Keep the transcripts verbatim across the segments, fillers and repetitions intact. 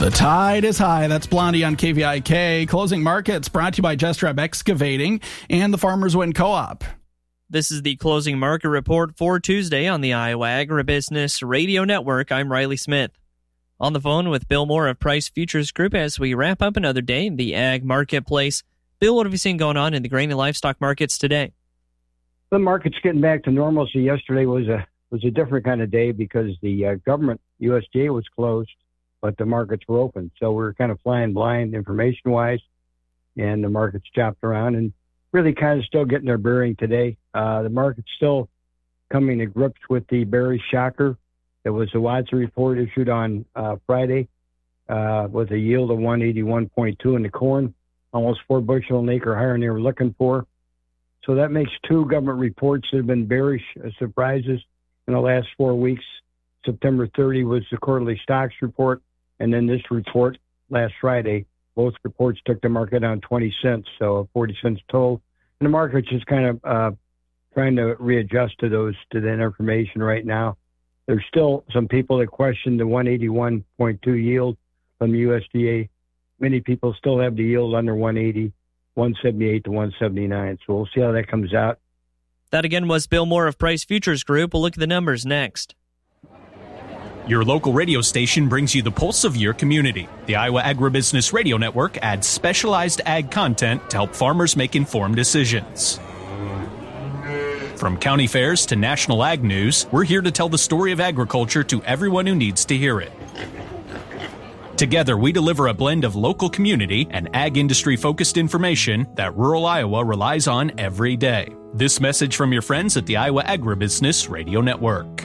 The tide is high. That's Blondie on K V I K. Closing markets brought to you by Jestrab Excavating and the Farmers Wind Co-op. This is the closing market report for Tuesday on the Iowa Agribusiness Radio Network. I'm Riley Smith. On the phone with Bill Moore of Price Futures Group as we wrap up another day in the ag marketplace. Bill, what have you seen going on in the grain and livestock markets today? The market's getting back to normalcy. Yesterday was a was a different kind of day because the uh, government, U S D A, was closed, but the markets were open. So we we're kind of flying blind information-wise, and the market's chopped around and really kind of still getting their bearing today. Uh, the market's still coming to grips with the bearish shocker. There was a Watson report issued on uh, Friday uh, with a yield of one eighty-one point two in the corn, almost four bushel an acre higher than they were looking for. So that makes two government reports that have been bearish uh, surprises in the last four weeks. September thirtieth was the quarterly stocks report, and then this report last Friday. Both reports took the market down twenty cents, so forty cents total. And the market's just kind of uh, trying to readjust to those to that information right now. There's still some people that question the one eighty-one point two yield from the U S D A. Many people still have the yield under one eighty, one seventy-eight to one seventy-nine. So we'll see how that comes out. That again was Bill Moore of Price Futures Group. We'll look at the numbers next. Your local radio station brings you the pulse of your community. The Iowa Agribusiness Radio Network adds specialized ag content to help farmers make informed decisions. From county fairs to national ag news, we're here to tell the story of agriculture to everyone who needs to hear it. Together, we deliver a blend of local community and ag industry-focused information that rural Iowa relies on every day. This message from your friends at the Iowa Agribusiness Radio Network.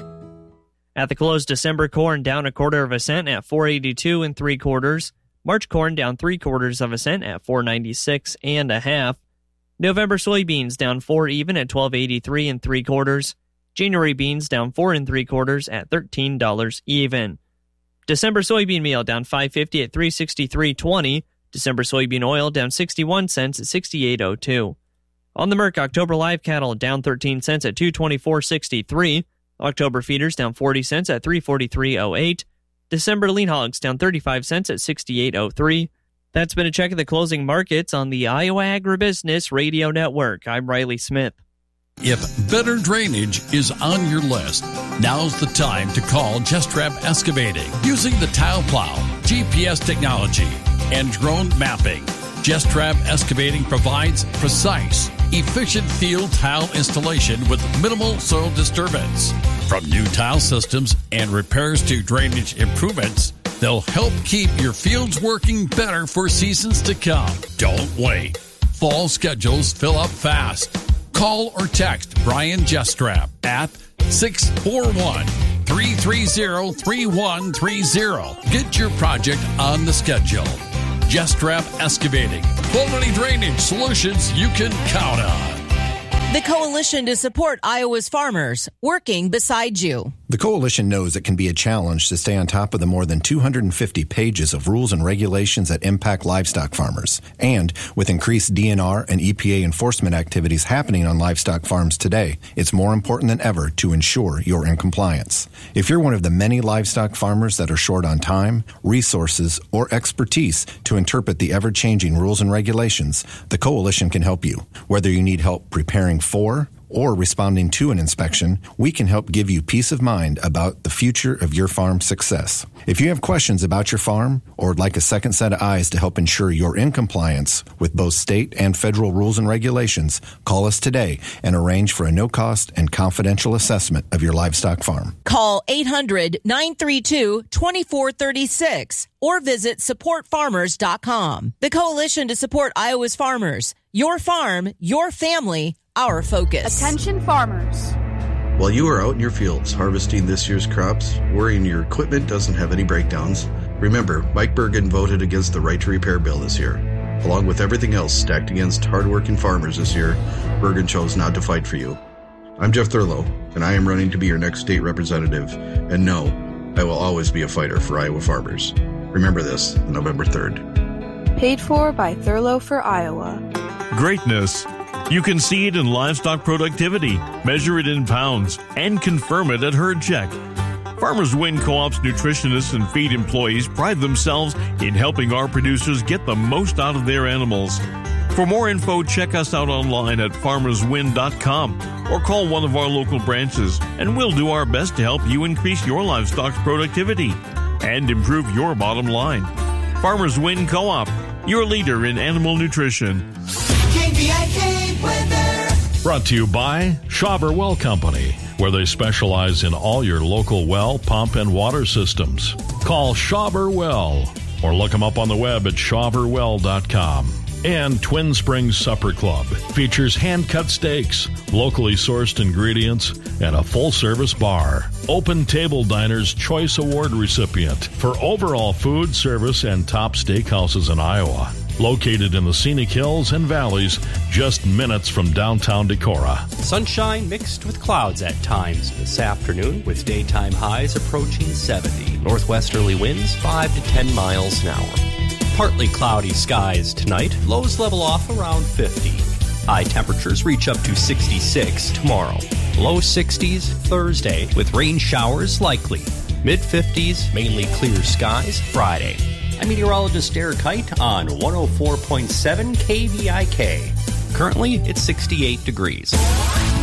At the close, December corn down a quarter of a cent at four eighty-two and three quarters. March corn down three quarters of a cent at four ninety-six and a half. November soybeans down four even at twelve eighty-three and three quarters. January beans down four and three quarters at thirteen dollars even. December soybean meal down five fifty at three sixty-three twenty. December soybean oil down sixty-one cents at sixty-eight oh two. On the Merc, October live cattle down thirteen cents at two twenty-four sixty-three. October feeders down forty cents at three forty-three oh eight. December lean hogs down thirty-five cents at sixty-eight oh three. That's been a check of the closing markets on the Iowa Agribusiness Radio Network. I'm Riley Smith. If better drainage is on your list, now's the time to call Jestrab Excavating. Using the tile plow, G P S technology, and drone mapping, Jestrab Excavating provides precise, efficient field tile installation with minimal soil disturbance. From new tile systems and repairs to drainage improvements, they'll help keep your fields working better for seasons to come. Don't wait. Fall schedules fill up fast. Call or text Brian Jestrab at six four one, three three zero, three one three zero. Get your project on the schedule. Jestrab Excavating. Quality drainage solutions you can count on. The Coalition to Support Iowa's Farmers, working beside you. The Coalition knows it can be a challenge to stay on top of the more than two hundred fifty pages of rules and regulations that impact livestock farmers. And with increased D N R and E P A enforcement activities happening on livestock farms today, it's more important than ever to ensure you're in compliance. If you're one of the many livestock farmers that are short on time, resources, or expertise to interpret the ever-changing rules and regulations, the Coalition can help you. Whether you need help preparing for or responding to an inspection, we can help give you peace of mind about the future of your farm's success. If you have questions about your farm or would like a second set of eyes to help ensure you're in compliance with both state and federal rules and regulations, call us today and arrange for a no-cost and confidential assessment of your livestock farm. Call eight hundred, nine three two, two four three six or visit support farmers dot com. The Coalition to Support Iowa's Farmers. Your farm, your family, our focus. Attention farmers. While you are out in your fields harvesting this year's crops, worrying your equipment doesn't have any breakdowns, remember, Mike Bergen voted against the right to repair bill this year. Along with everything else stacked against hardworking farmers this year, Bergen chose not to fight for you. I'm Jeff Thurlow, and I am running to be your next state representative. And no, I will always be a fighter for Iowa farmers. Remember this, November third. Paid for by Thurlow for Iowa. Greatness. You can see it in livestock productivity, measure it in pounds, and confirm it at Herd Check. Farmers Win Co-op's nutritionists and feed employees pride themselves in helping our producers get the most out of their animals. For more info, check us out online at farmers win dot com or call one of our local branches, and we'll do our best to help you increase your livestock's productivity and improve your bottom line. Farmers Win Co-op, your leader in animal nutrition. K V I K weather. Brought to you by Schauber Well Company, where they specialize in all your local well, pump, and water systems. Call Schauber Well or look them up on the web at schauber well dot com. And Twin Springs Supper Club features hand-cut steaks, locally sourced ingredients, and a full-service bar. Open Table Diner's Choice Award recipient for overall food, service, and top steakhouses in Iowa. Located in the scenic hills and valleys, just minutes from downtown Decorah. Sunshine mixed with clouds at times this afternoon, with daytime highs approaching seventy. Northwesterly winds five to ten miles an hour. Partly cloudy skies tonight. Lows level off around fifty. High temperatures reach up to sixty-six tomorrow. Low sixties Thursday with rain showers likely. Mid fifties, mainly clear skies Friday. I'm meteorologist Derek Height on one oh four point seven K V I K. Currently, it's sixty-eight degrees.